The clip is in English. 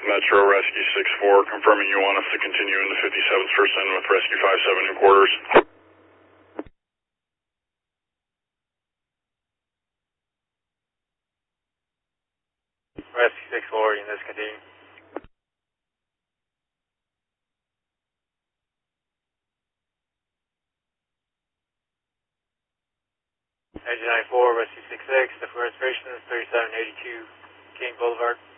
Metro Rescue 6-4, confirming you want us to continue into 57th first in with Rescue 5-7 new quarters. Rescue 6-4, in this continue. Engine 94, Rescue 6-6, the reservation is 3782 King Boulevard.